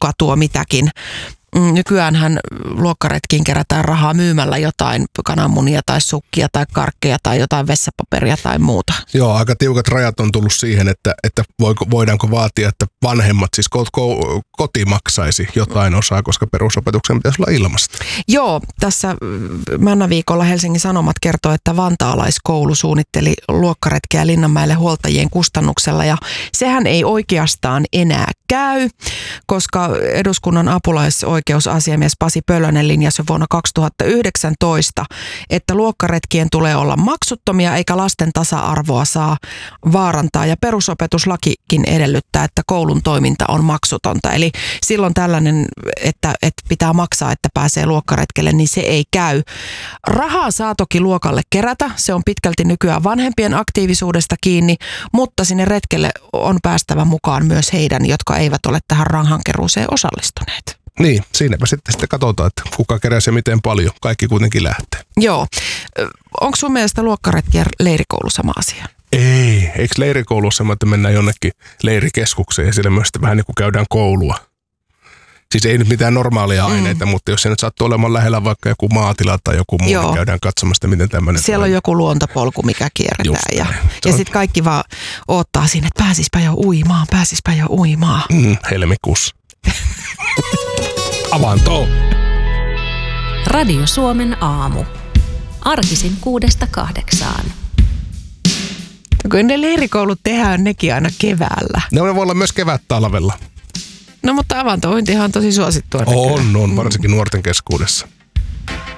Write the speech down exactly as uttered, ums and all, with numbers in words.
kuka tuo mitäkin. Nykyäänhän luokkaretkiin kerätään rahaa myymällä jotain kananmunia tai sukkia tai karkkeja tai jotain vessapaperia tai muuta. Joo, aika tiukat rajat on tullut siihen, että, että voiko, voidaanko vaatia, että vanhemmat, siis koti maksaisi jotain osaa, koska perusopetuksen pitäisi olla ilmasta. Joo, tässä Männäviikolla Helsingin Sanomat kertoo, että vantaalaiskoulu suunnitteli luokkaretkeä Linnanmäelle huoltajien kustannuksella ja sehän ei oikeastaan enää käy, koska eduskunnan apulaisoikeusasiamies Pasi Pölönen linjasi vuonna kaksituhattayhdeksäntoista, että luokkaretkien tulee olla maksuttomia eikä lasten tasa-arvoa saa vaarantaa ja perusopetuslakikin edellyttää, että koulun toiminta on maksutonta. Eli silloin tällainen, että, että pitää maksaa, että pääsee luokkaretkelle, niin se ei käy. Rahaa saa toki luokalle kerätä, se on pitkälti nykyään vanhempien aktiivisuudesta kiinni, mutta sinne retkelle on päästävä mukaan myös heidän, jotka eivät ole tähän rahankeruuseen osallistuneet. Niin, siinäpä sitten, sitten katsotaan, että kuka keräsi ja miten paljon. Kaikki kuitenkin lähtee. Joo. Onko sun mielestä luokkaretki ja leirikoulu sama asia? Ei. Eikö leirikoulu sama, että mennään jonnekin leirikeskukseen ja siellä myös vähän niin kuin käydään koulua? Siis ei nyt mitään normaalia aineita, mm. mutta jos se nyt sattuu olemaan lähellä vaikka joku maatila tai joku muu, niin käydään katsomasta, miten tämmöinen... Siellä on joku luontopolku, mikä kierretään. Ja, ja sitten kaikki vaan odottaa siinä, että pääsispä jo uimaan, pääsispä jo uimaan. Mm, helmikuussa. Avanto! Radio Suomen aamu. Arkisin kuudesta kahdeksaan. Kun ne leirikoulut tehdään nekin aina keväällä. Ne voi olla myös kevät-talvella. No mutta avantointihan on tosi suosittua. On, on, varsinkin nuorten keskuudessa.